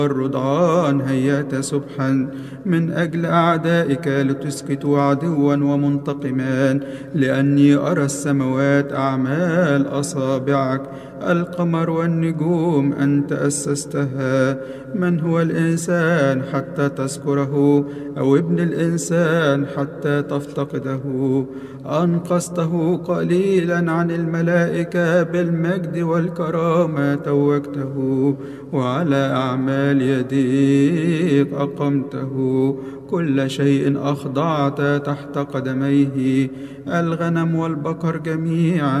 الرضعان هيأت سبحا من أجل أعدائك لتسكت عدوا ومنتقمان، لأني أرى السماوات أعمال أصابعك، القمر والنجوم أنت أسستها. من هو الإنسان حتى تذكره، أو ابن الإنسان حتى تفتقده؟ أنقذته قليلا عن الملائكة، بالمجد والكرامة توجته، وعلى أعمال يديك أقمته. كل شيء أخضعت تحت قدميه، الغنم والبقر جميعا